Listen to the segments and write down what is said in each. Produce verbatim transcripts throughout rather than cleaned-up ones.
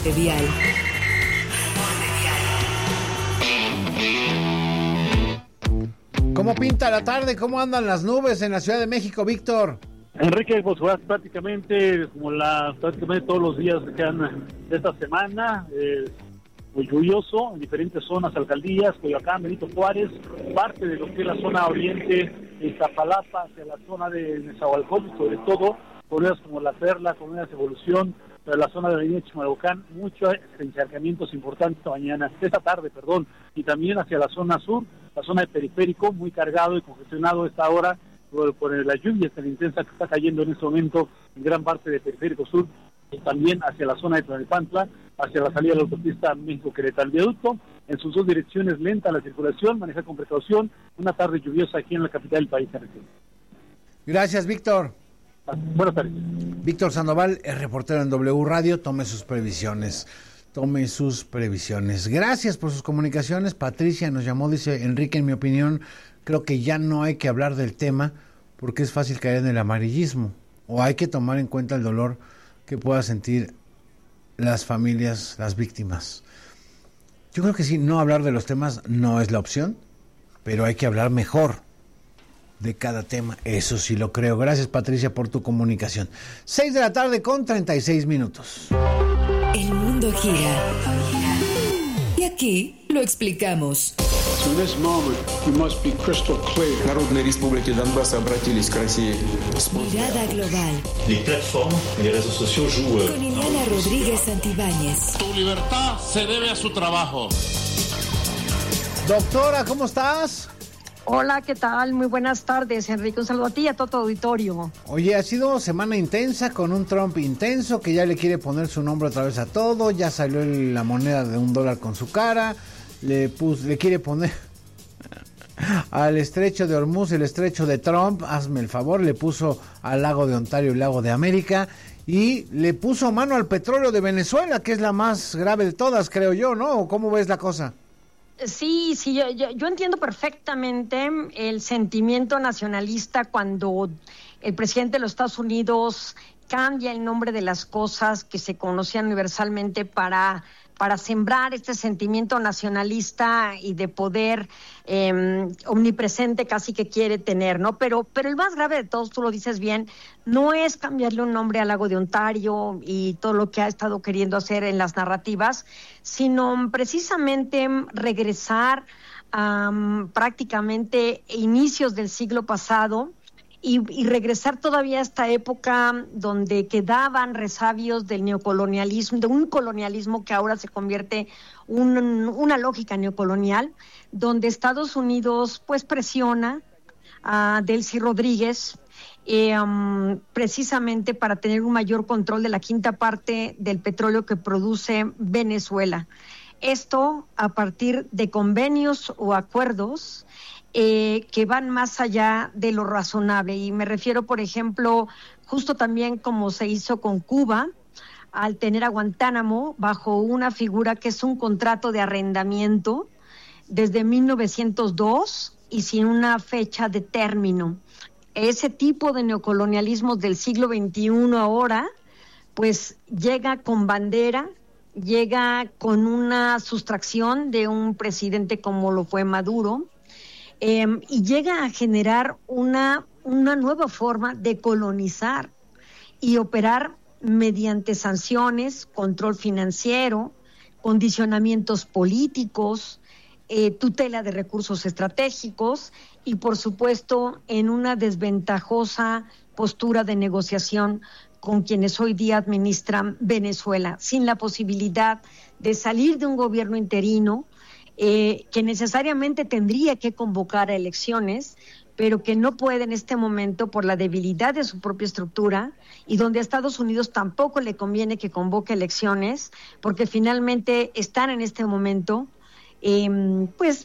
Ponte Vial. ¿Cómo pinta la tarde? ¿Cómo andan las nubes en la Ciudad de México, Víctor? Enrique, pues prácticamente como la prácticamente todos los días que quedan de esta semana, eh, muy lluvioso en diferentes zonas, alcaldías, Coyoacán, Benito Juárez, parte de lo que es la zona oriente de Iztapalapa, hacia la zona de Nezahualcóyotl, sobre todo colonias como La Perla, colonias Evolución, de la zona de la avenida Chimalhuacán, muchos encharcamientos importantes esta mañana, esta tarde, perdón, y también hacia la zona sur, la zona de Periférico, muy cargado y congestionado a esta hora por, por la lluvia tan intensa que está cayendo en este momento en gran parte de Periférico Sur, y también hacia la zona de Tlalnepantla, hacia la salida de la autopista México-Querétaro. El viaducto, en sus dos direcciones, lenta la circulación, maneja con precaución, una tarde lluviosa aquí en la capital del país. Gracias, Víctor. Buenas tardes. Víctor Sandoval, es reportero en W Radio, tome sus previsiones, tome sus previsiones. Gracias por sus comunicaciones. Patricia nos llamó, dice: Enrique, en mi opinión, creo que ya no hay que hablar del tema porque es fácil caer en el amarillismo, o hay que tomar en cuenta el dolor que puedan sentir las familias, las víctimas. Yo creo que sí, no hablar de los temas no es la opción, pero hay que hablar mejor de cada tema, eso sí lo creo. Gracias, Patricia, por tu comunicación. Seis de la tarde con treinta y seis minutos. El mundo gira. Y aquí lo explicamos. In this moment, you must be crystal clear. Народной Республики Донбасс обратились к России. Mirada global. Les plateformes et les réseaux sociaux jouent. Con Ileana Rodríguez Santibáñez. Tu libertad se debe a su trabajo. Doctora, ¿cómo estás? Hola, ¿qué tal? Muy buenas tardes, Enrique. Un saludo a ti y a todo tu auditorio. Oye, ha sido semana intensa con un Trump intenso que ya le quiere poner su nombre otra vez a todo. Ya salió el, la moneda de un dólar con su cara. Le, pus, le quiere poner al estrecho de Hormuz el estrecho de Trump. Hazme el favor. Le puso al lago de Ontario el lago de América. Y le puso mano al petróleo de Venezuela, que es la más grave de todas, creo yo, ¿no? ¿Cómo ves la cosa? Sí, sí, yo, yo, yo entiendo perfectamente el sentimiento nacionalista cuando el presidente de los Estados Unidos cambia el nombre de las cosas que se conocían universalmente para, para sembrar este sentimiento nacionalista y de poder eh, omnipresente casi que quiere tener, ¿no? Pero, pero el más grave de todos, tú lo dices bien, no es cambiarle un nombre al lago de Ontario y todo lo que ha estado queriendo hacer en las narrativas, sino precisamente regresar a um, prácticamente inicios del siglo pasado y, y regresar todavía a esta época donde quedaban resabios del neocolonialismo, de un colonialismo que ahora se convierte un, una lógica neocolonial, donde Estados Unidos pues presiona a Delcy Rodríguez Eh, um, precisamente para tener un mayor control de la quinta parte del petróleo que produce Venezuela. Esto a partir de convenios o acuerdos eh, que van más allá de lo razonable. Y me refiero, por ejemplo, justo también como se hizo con Cuba, al tener a Guantánamo bajo una figura que es un contrato de arrendamiento desde mil novecientos dos y sin una fecha de término. Ese tipo de neocolonialismo del siglo veintiuno ahora, pues llega con bandera, llega con una sustracción de un presidente como lo fue Maduro, eh, y llega a generar una, una nueva forma de colonizar y operar mediante sanciones, control financiero, condicionamientos políticos, eh, tutela de recursos estratégicos y, por supuesto, en una desventajosa postura de negociación con quienes hoy día administran Venezuela, sin la posibilidad de salir de un gobierno interino eh, que necesariamente tendría que convocar a elecciones, pero que no puede en este momento por la debilidad de su propia estructura y donde a Estados Unidos tampoco le conviene que convoque elecciones, porque finalmente están en este momento, eh, pues,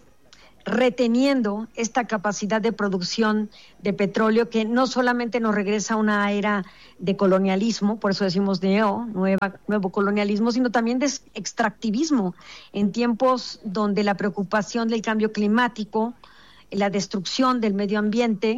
reteniendo esta capacidad de producción de petróleo que no solamente nos regresa a una era de colonialismo, por eso decimos neo, nueva, nuevo colonialismo, sino también de extractivismo en tiempos donde la preocupación del cambio climático, la destrucción del medio ambiente,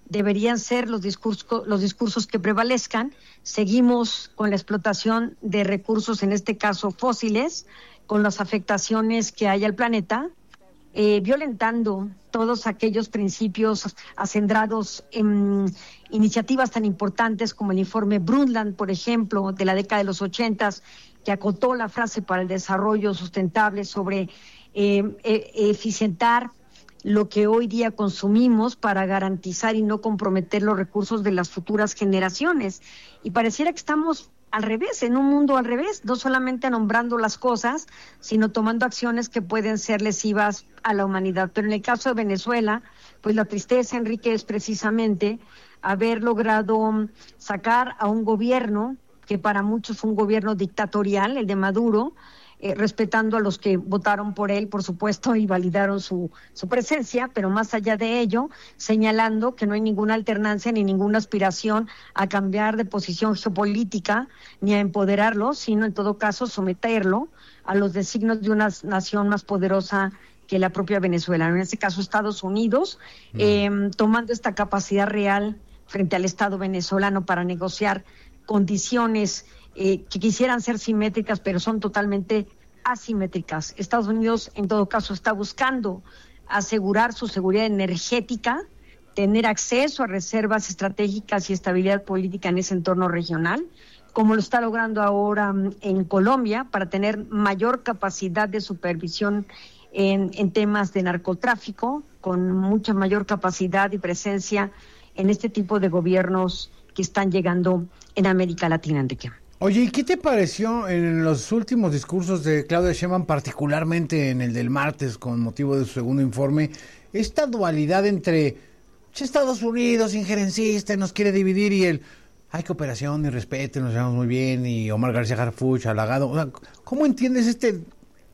deberían ser los discursos, los discursos que prevalezcan. Seguimos con la explotación de recursos, en este caso fósiles, con las afectaciones que hay al planeta, eh, violentando todos aquellos principios acendrados en iniciativas tan importantes como el informe Brundtland, por ejemplo, de la década de los ochentas, que acotó la frase para el desarrollo sustentable sobre eh, eh, eficientar lo que hoy día consumimos para garantizar y no comprometer los recursos de las futuras generaciones. Y pareciera que estamos al revés, en un mundo al revés, no solamente nombrando las cosas, sino tomando acciones que pueden ser lesivas a la humanidad. Pero en el caso de Venezuela, pues la tristeza, Enrique, es precisamente haber logrado sacar a un gobierno que para muchos fue un gobierno dictatorial, el de Maduro, eh, respetando a los que votaron por él, por supuesto, y validaron su, su presencia, pero más allá de ello, señalando que no hay ninguna alternancia ni ninguna aspiración a cambiar de posición geopolítica ni a empoderarlo, sino en todo caso someterlo a los designios de una nación más poderosa que la propia Venezuela, en este caso Estados Unidos, mm. eh, tomando esta capacidad real frente al Estado venezolano para negociar condiciones eh, que quisieran ser simétricas, pero son totalmente asimétricas. Estados Unidos, en todo caso, está buscando asegurar su seguridad energética, tener acceso a reservas estratégicas y estabilidad política en ese entorno regional, como lo está logrando ahora en Colombia, para tener mayor capacidad de supervisión en, en temas de narcotráfico, con mucha mayor capacidad y presencia en este tipo de gobiernos que están llegando en América Latina, Enrique. Oye, ¿y qué te pareció en los últimos discursos de Claudia Sheinbaum, particularmente en el del martes, con motivo de su segundo informe, esta dualidad entre Estados Unidos, injerencista, nos quiere dividir, y el hay cooperación y respeto, nos llevamos muy bien, y Omar García Harfuch, halagado? O sea, ¿cómo entiendes este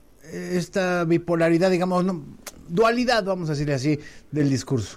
esta bipolaridad, digamos, no, dualidad, vamos a decirle así, del discurso?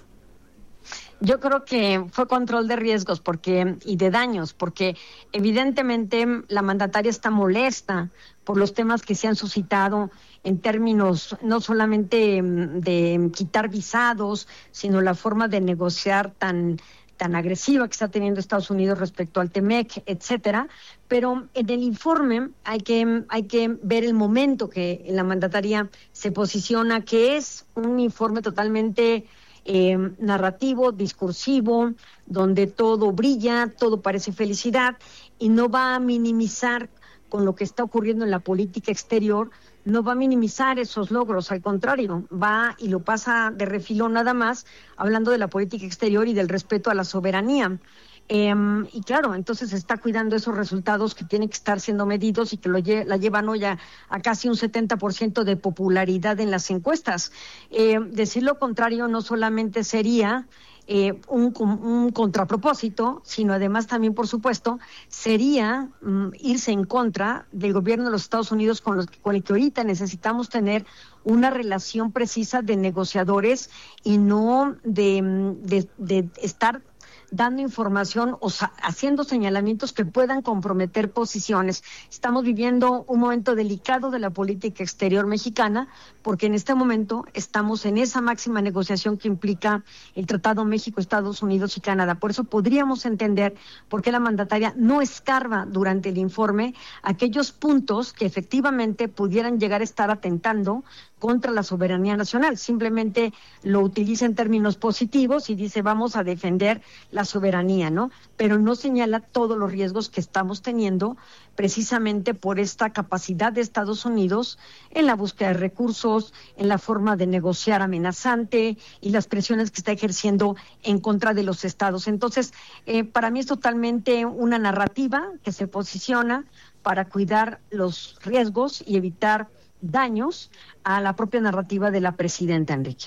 Yo creo que fue control de riesgos porque y de daños, porque evidentemente la mandataria está molesta por los temas que se han suscitado en términos no solamente de quitar visados, sino la forma de negociar tan tan agresiva que está teniendo Estados Unidos respecto al Temec, etcétera. Pero en el informe hay que hay que ver el momento que la mandataria se posiciona, que es un informe totalmente Eh, narrativo, discursivo, donde todo brilla, todo parece felicidad, y no va a minimizar con lo que está ocurriendo en la política exterior, no va a minimizar esos logros, al contrario, va y lo pasa de refilón nada más, hablando de la política exterior y del respeto a la soberanía. Eh, y claro, entonces está cuidando esos resultados que tienen que estar siendo medidos y que lo lle- la llevan hoy a, a casi un setenta por ciento de popularidad en las encuestas. Eh, decir lo contrario no solamente sería eh, un, un contrapropósito, sino además también, por supuesto, sería um, irse en contra del gobierno de los Estados Unidos con, los, con el que ahorita necesitamos tener una relación precisa de negociadores y no de, de, de estar dando información o sa- haciendo señalamientos que puedan comprometer posiciones. Estamos viviendo un momento delicado de la política exterior mexicana, porque en este momento estamos en esa máxima negociación que implica el Tratado México, Estados Unidos y Canadá. Por eso podríamos entender por qué la mandataria no escarba durante el informe aquellos puntos que efectivamente pudieran llegar a estar atentando contra la soberanía nacional. Simplemente lo utiliza en términos positivos y dice vamos a defender la soberanía, ¿no? Pero no señala todos los riesgos que estamos teniendo precisamente por esta capacidad de Estados Unidos en la búsqueda de recursos, en la forma de negociar amenazante y las presiones que está ejerciendo en contra de los estados. Entonces, eh, para mí es totalmente una narrativa que se posiciona para cuidar los riesgos y evitar daños a la propia narrativa de la presidenta, Enrique.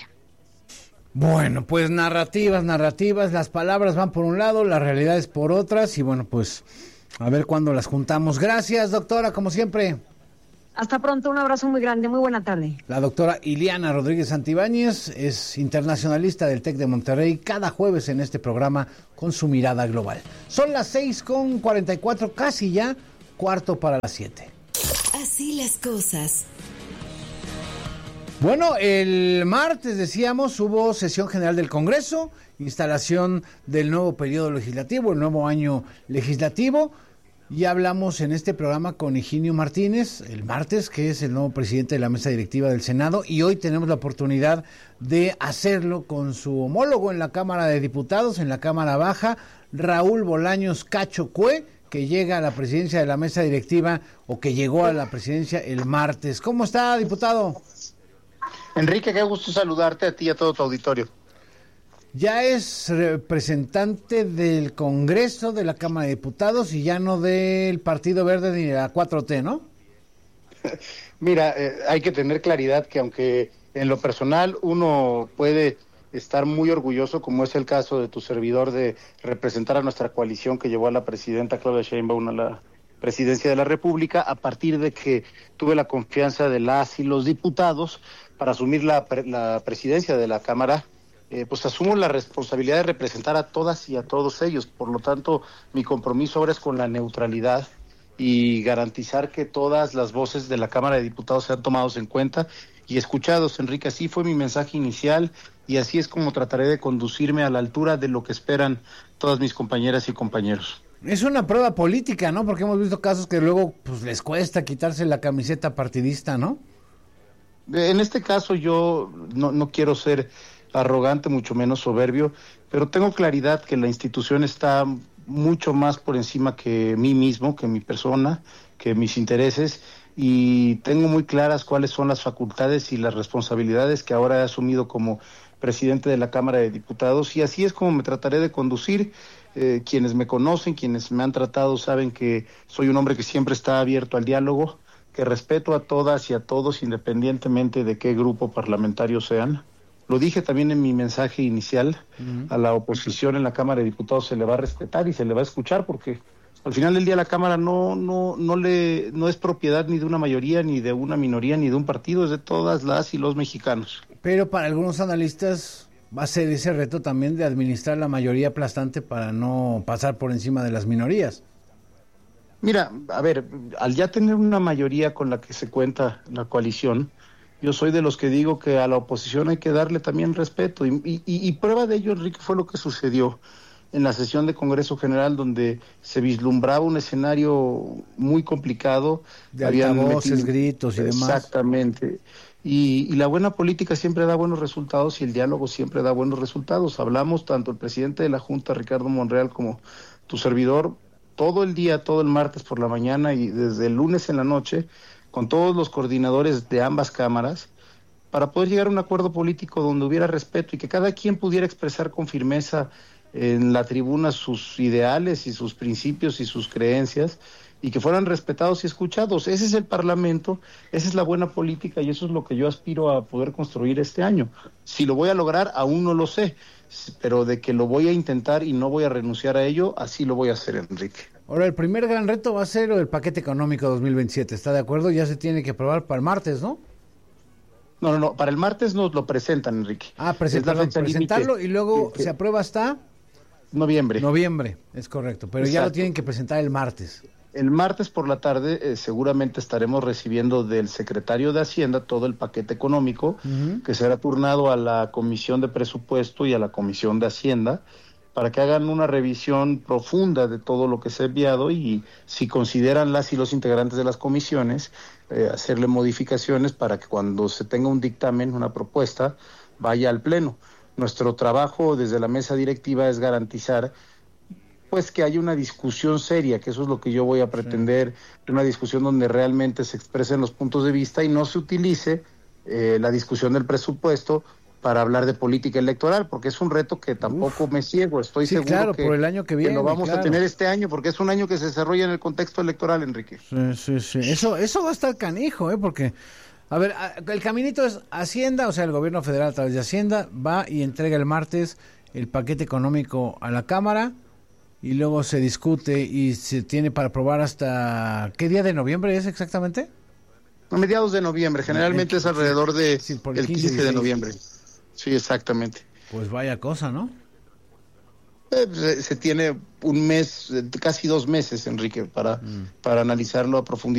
Bueno, pues narrativas, narrativas, las palabras van por un lado, la realidad es por otras, y bueno, pues a ver cuándo las juntamos. Gracias, doctora, como siempre. Hasta pronto, un abrazo muy grande, muy buena tarde. La doctora Ileana Rodríguez Santibáñez es internacionalista del TEC de Monterrey, cada jueves en este programa con su mirada global. Son las seis con cuarenta y cuatro, casi ya, cuarto para las siete. Así las cosas. Bueno, el martes, decíamos, hubo sesión general del Congreso, instalación del nuevo periodo legislativo, el nuevo año legislativo. Ya hablamos en este programa con Higinio Martínez el martes, que es el nuevo presidente de la mesa directiva del Senado, y hoy tenemos la oportunidad de hacerlo con su homólogo en la Cámara de Diputados, en la Cámara Baja, Raúl Bolaños Cacho Cue, que llega a la presidencia de la mesa directiva, o que llegó a la presidencia el martes. ¿Cómo está, diputado? Enrique, qué gusto saludarte a ti y a todo tu auditorio. Ya es representante del Congreso, de la Cámara de Diputados, y ya no del Partido Verde ni de la cuatro T, ¿no? Mira, eh, hay que tener claridad que aunque en lo personal uno puede estar muy orgulloso, como es el caso de tu servidor, de representar a nuestra coalición que llevó a la presidenta Claudia Sheinbaum a la presidencia de la República, a partir de que tuve la confianza de las y los diputados para asumir la, la presidencia de la Cámara, eh, pues asumo la responsabilidad de representar a todas y a todos ellos. Por lo tanto, mi compromiso ahora es con la neutralidad y garantizar que todas las voces de la Cámara de Diputados sean tomados en cuenta y escuchados. Enrique, así fue mi mensaje inicial y así es como trataré de conducirme a la altura de lo que esperan todas mis compañeras y compañeros. Es una prueba política, ¿no? Porque hemos visto casos que luego pues les cuesta quitarse la camiseta partidista, ¿no? En este caso yo no, no quiero ser arrogante, mucho menos soberbio, pero tengo claridad que la institución está mucho más por encima que mí mismo, que mi persona, que mis intereses, y tengo muy claras cuáles son las facultades y las responsabilidades que ahora he asumido como presidente de la Cámara de Diputados, y así es como me trataré de conducir. Eh, quienes me conocen, quienes me han tratado, saben que soy un hombre que siempre está abierto al diálogo, que respeto a todas y a todos independientemente de qué grupo parlamentario sean. Lo dije también en mi mensaje inicial, uh-huh. A la oposición en la Cámara de Diputados se le va a respetar y se le va a escuchar, porque al final del día la Cámara no no no le no es propiedad ni de una mayoría, ni de una minoría, ni de un partido, es de todas las y los mexicanos. Pero para algunos analistas va a ser ese reto también de administrar la mayoría aplastante para no pasar por encima de las minorías. Mira, a ver, al ya tener una mayoría con la que se cuenta la coalición, yo soy de los que digo que a la oposición hay que darle también respeto, y, y, y prueba de ello, Enrique, fue lo que sucedió en la sesión de Congreso General, donde se vislumbraba un escenario muy complicado. De altavoces, gritos y demás. Exactamente. Y, y la buena política siempre da buenos resultados y el diálogo siempre da buenos resultados. Hablamos tanto el presidente de la Junta, Ricardo Monreal, como tu servidor, todo el día, todo el martes por la mañana y desde el lunes en la noche, con todos los coordinadores de ambas cámaras, para poder llegar a un acuerdo político donde hubiera respeto y que cada quien pudiera expresar con firmeza en la tribuna sus ideales y sus principios y sus creencias, y que fueran respetados y escuchados. Ese es el Parlamento, esa es la buena política y eso es lo que yo aspiro a poder construir este año. Si lo voy a lograr, aún no lo sé, pero de que lo voy a intentar y no voy a renunciar a ello, así lo voy a hacer, Enrique. Ahora, el primer gran reto va a ser el paquete económico dos mil veintisiete, ¿está de acuerdo? Ya se tiene que aprobar para el martes, ¿no? No, no, no, para el martes nos lo presentan, Enrique. Ah, presentarlo, presentarlo y luego que, que se aprueba hasta... Noviembre. Noviembre, es correcto, pero Exacto. Ya lo tienen que presentar el martes. El martes por la tarde eh, seguramente estaremos recibiendo del secretario de Hacienda todo el paquete económico, uh-huh. que será turnado a la Comisión de Presupuesto y a la Comisión de Hacienda para que hagan una revisión profunda de todo lo que se ha enviado y si consideran las y los integrantes de las comisiones, eh, hacerle modificaciones para que cuando se tenga un dictamen, una propuesta, vaya al Pleno. Nuestro trabajo desde la mesa directiva es garantizar pues que haya una discusión seria, que eso es lo que yo voy a pretender, sí. Una discusión donde realmente se expresen los puntos de vista y no se utilice eh, la discusión del presupuesto para hablar de política electoral, porque es un reto que tampoco Uf. me ciego, estoy sí, seguro claro, que, por el año que, viene, que lo vamos claro. a tener este año, porque es un año que se desarrolla en el contexto electoral, Enrique. Sí, sí, sí, eso, eso va a estar canijo, ¿eh? Porque, a ver, el caminito es Hacienda, o sea, el gobierno federal a través de Hacienda va y entrega el martes el paquete económico a la Cámara, y luego se discute y se tiene para aprobar hasta... ¿Qué día de noviembre es exactamente? A mediados de noviembre, generalmente el, es alrededor de sí, el, el quince de noviembre. Sí, exactamente. Pues vaya cosa, ¿no? Eh, se, se tiene un mes, casi dos meses, Enrique, para, mm. para analizarlo a profundidad.